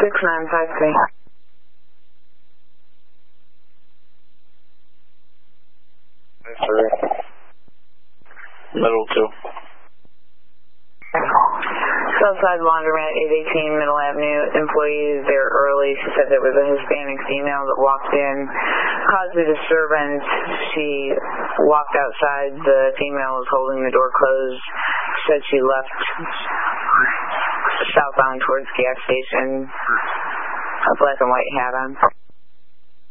6953. Middle 2. Southside Laundromat, 818 Middle Avenue. Employee is there early. She said there was a Hispanic female that walked in, caused a disturbance. She walked outside. The female was holding the door closed. Said she left southbound towards gas station. A black and white hat on.